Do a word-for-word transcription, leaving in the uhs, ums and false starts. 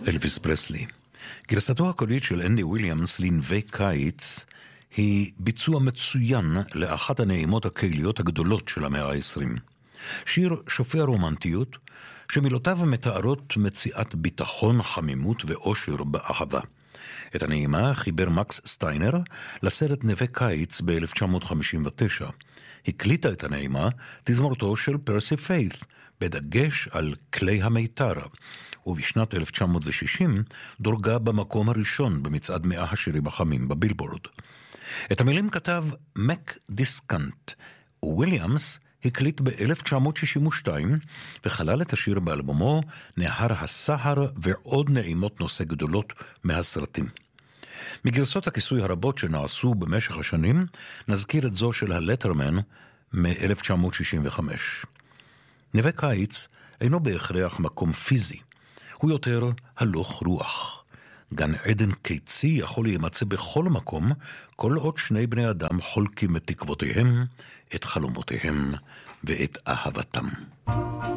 אלוויס פרסלי. גרסתו הקולית של אנדי וויליאמס לנווה קיץ היא ביצוע מצוין לאחת הנעימות הקהיליות הגדולות של המאה ה-עשרים. שיר שופע רומנטיות שמילותיו מתארות מציאת ביטחון, חמימות ואושר באהבה. את הנעימה חיבר מקס סטיינר לסרט נווה קיץ ב-אלף תשע מאות חמישים ותשע. הקליטה את הנעימה תזמורתו של פרסי פיית' בדגש על כלי המיתר, ובשנת אלף תשע מאות ושישים דורגה במקום הראשון במצעד מאה השירים החמים בבילבורד. את המילים כתב מק דיסקנט, וויליאמס הקליט ב-אלף תשע מאות שישים ושתיים וחלל את השיר באלבומו נהר הסהר ועוד נעימות נושא גדולות מהסרטים. מגרסות הכיסוי הרבות שנעשו במשך השנים נזכיר את זו של הלטרמן מ-אלף תשע מאות שישים וחמש. נווה קיץ אינו בהכרח מקום פיזי, הוא יותר הלוך רוח. גן עדן קיצי יכול להימצא בכל מקום, כל עוד שני בני אדם חולקים את תקוותיהם, את חלומותיהם ואת אהבתם.